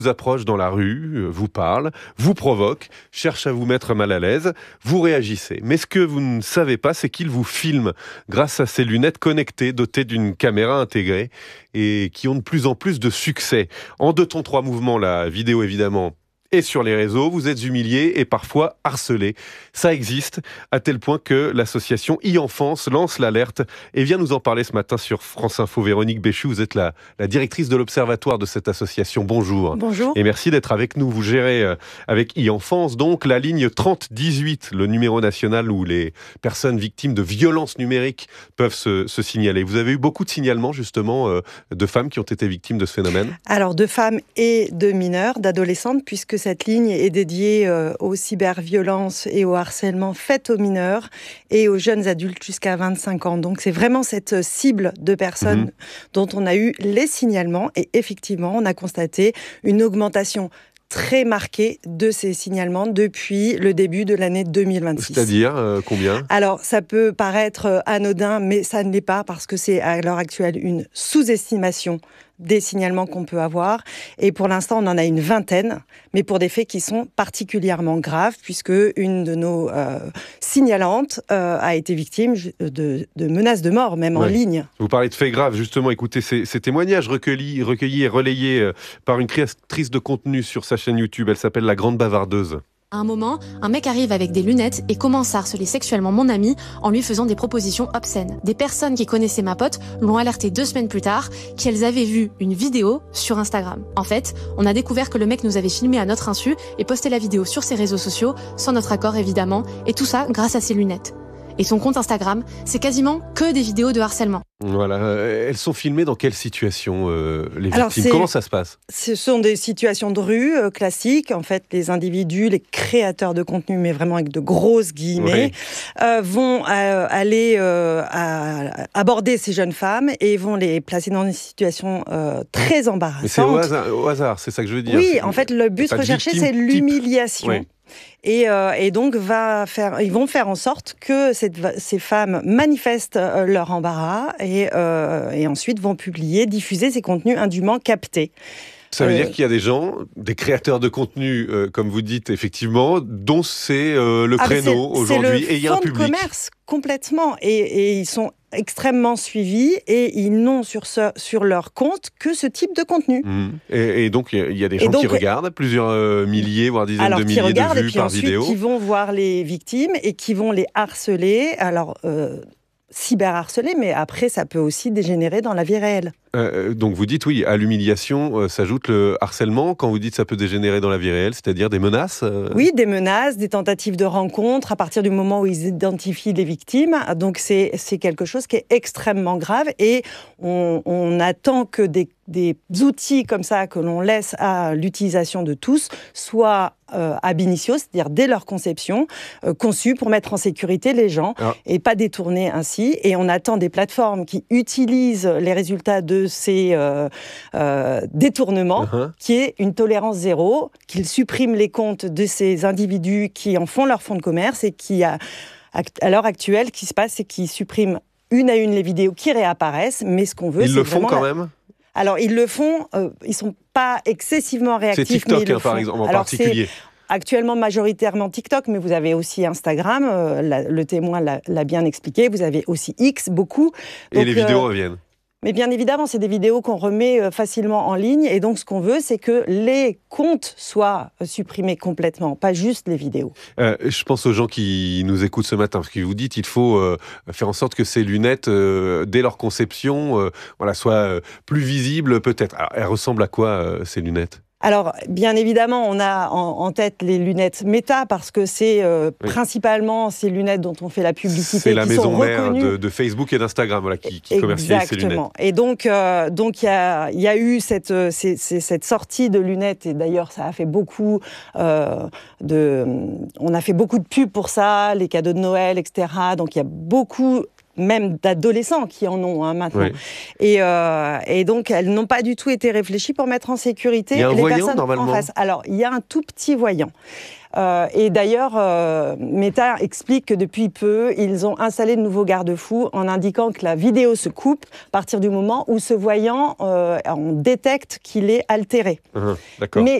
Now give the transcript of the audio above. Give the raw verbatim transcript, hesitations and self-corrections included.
vous approche dans la rue, vous parle, vous provoque, cherche à vous mettre mal à l'aise, vous réagissez. Mais ce que vous ne savez pas, c'est qu'il vous filme grâce à ces lunettes connectées dotées d'une caméra intégrée et qui ont de plus en plus de succès. En deux temps, trois mouvements, la vidéo évidemment et sur les réseaux, vous êtes humilié et parfois harcelé. Ça existe, à tel point que l'association e-Enfance lance l'alerte et vient nous en parler ce matin sur France Info. Véronique Béchu, vous êtes la, la directrice de l'observatoire de cette association. Bonjour. Bonjour. Et merci d'être avec nous. Vous gérez euh, avec e-Enfance donc la ligne trente dix-huit, le numéro national où les personnes victimes de violences numériques peuvent se, se signaler. Vous avez eu beaucoup de signalements justement euh, de femmes qui ont été victimes de ce phénomène? Alors de femmes et de mineurs, d'adolescentes, puisque cette ligne est dédiée euh, aux cyberviolences et au harcèlement fait aux mineurs et aux jeunes adultes jusqu'à vingt-cinq ans. Donc c'est vraiment cette cible de personnes mmh. dont on a eu les signalements et effectivement on a constaté une augmentation très marquée de ces signalements depuis le début de l'année deux mille vingt-six. C'est-à-dire euh, combien? Alors ça peut paraître anodin, mais ça ne l'est pas parce que c'est à l'heure actuelle une sous-estimation des signalements qu'on peut avoir. Et pour l'instant, on en a une vingtaine, mais pour des faits qui sont particulièrement graves, puisque une de nos euh, signalantes euh, a été victime de, de menaces de mort, même ouais. en ligne. Vous parlez de faits graves, justement. Écoutez, ces, ces témoignages recueillis, recueillis et relayés euh, par une créatrice de contenu sur sa chaîne YouTube. Elle s'appelle La Grande Bavardeuse. À un moment, un mec arrive avec des lunettes et commence à harceler sexuellement mon ami en lui faisant des propositions obscènes. Des personnes qui connaissaient ma pote l'ont alerté deux semaines plus tard qu'elles avaient vu une vidéo sur Instagram. En fait, on a découvert que le mec nous avait filmé à notre insu et posté la vidéo sur ses réseaux sociaux, sans notre accord évidemment, et tout ça grâce à ses lunettes. Et son compte Instagram, c'est quasiment que des vidéos de harcèlement. Voilà. Elles sont filmées dans quelle situation, euh, les victimes? Alors, comment ça se passe? Ce sont des situations de rue euh, classiques. En fait, les individus, les créateurs de contenu, mais vraiment avec de grosses guillemets, oui. euh, vont euh, aller euh, à, aborder ces jeunes femmes et vont les placer dans des situations euh, très embarrassantes. Mais c'est au hasard, au hasard, c'est ça que je veux dire. Oui, en fait, le but recherché, c'est l'humiliation. Oui. Et, euh, et donc, va faire, ils vont faire en sorte que cette, ces femmes manifestent euh, leur embarras et, euh, et ensuite vont publier, diffuser ces contenus indûment captés. Ça veut euh, dire qu'il y a des gens, des créateurs de contenu, euh, comme vous dites, effectivement, dont c'est euh, le créneau ah, aujourd'hui, et il y a un public. C'est le fonds de commerce, complètement. Et, et ils sont extrêmement suivis et ils n'ont sur, ce, sur leur compte que ce type de contenu. Mmh. Et, et donc, il y a des gens donc, qui regardent, plusieurs euh, milliers, voire dizaines alors, de milliers regardent, de vues par ensuite, vidéo. Qui vont voir les victimes et qui vont les harceler. Alors... Euh, cyberharcelé, mais après, ça peut aussi dégénérer dans la vie réelle. Euh, donc vous dites, oui, à l'humiliation euh, s'ajoute le harcèlement. Quand vous dites ça peut dégénérer dans la vie réelle, c'est-à-dire des menaces euh... Oui, des menaces, des tentatives de rencontre à partir du moment où ils identifient les victimes. Donc c'est, c'est quelque chose qui est extrêmement grave et on, on attend que des, des outils comme ça que l'on laisse à l'utilisation de tous soient euh, ab initio, c'est-à-dire dès leur conception, euh, conçus pour mettre en sécurité les gens ah. et pas détourner ainsi. Et on attend des plateformes qui utilisent les résultats de ces euh, euh, détournements, uh-huh. qui est une tolérance zéro, qu'ils suppriment les comptes de ces individus qui en font leur fonds de commerce et qui, à, à l'heure actuelle, ce qui se passe, c'est qu'ils suppriment une à une les vidéos qui réapparaissent, mais ce qu'on veut, Ils c'est le font quand la... même. Alors, ils le font, euh, ils ne sont pas excessivement réactifs. C'est TikTok, mais ils hein, le font. par exemple, en Alors, particulier. Actuellement, majoritairement TikTok, mais vous avez aussi Instagram, euh, la, le témoin l'a, l'a bien expliqué, vous avez aussi X, beaucoup. Donc, et les vidéos euh, reviennent. Mais bien évidemment, c'est des vidéos qu'on remet facilement en ligne. Et donc, ce qu'on veut, c'est que les comptes soient supprimés complètement, pas juste les vidéos. Euh, je pense aux gens qui nous écoutent ce matin, parce que vous dites qu'il faut euh, faire en sorte que ces lunettes, euh, dès leur conception, euh, voilà, soient euh, plus visibles peut-être. Alors, elles ressemblent à quoi, euh, ces lunettes ? Alors, bien évidemment, on a en, en tête les lunettes Meta, parce que c'est euh, oui. principalement ces lunettes dont on fait la publicité. C'est la qui maison sont mère de, de Facebook et d'Instagram voilà, qui, qui commercialise ces lunettes. Et donc, euh, donc il y a, y a eu cette, c'est, c'est, cette sortie de lunettes, et d'ailleurs, ça a fait beaucoup euh, de... On a fait beaucoup de pubs pour ça, les cadeaux de Noël, et cetera. Donc, il y a beaucoup... même d'adolescents qui en ont hein, maintenant. Oui. Et, euh, et donc, elles n'ont pas du tout été réfléchies pour mettre en sécurité il y a un les voyant, personnes normalement. en face. Alors, il y a un tout petit voyant. Euh, et d'ailleurs, euh, Meta explique que depuis peu, ils ont installé de nouveaux garde-fous en indiquant que la vidéo se coupe à partir du moment où ce voyant, euh, on détecte qu'il est altéré. Mmh, d'accord. Mais